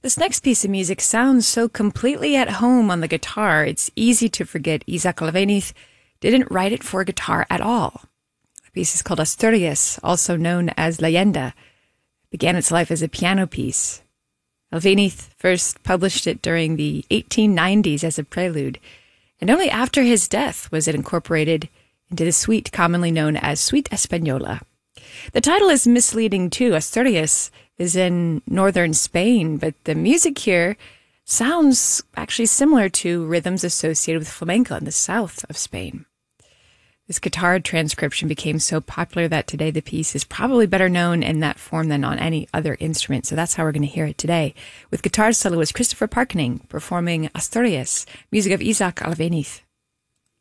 This next piece of music sounds so completely at home on the guitar, it's easy to forget Isaac Albéniz didn't write it for guitar at all. The piece is called Asturias, also known as Leyenda. It began its life as a piano piece. Albéniz first published it during the 1890s as a prelude, and only after his death was it incorporated into the suite commonly known as Suite Española. The title is misleading too. Asturias is in northern Spain, but the music here sounds actually similar to rhythms associated with flamenco in the south of Spain. This guitar transcription became so popular that today the piece is probably better known in that form than on any other instrument, so that's how we're going to hear it today, with guitar soloist Christopher Parkening performing Asturias, music of Isaac Albéniz.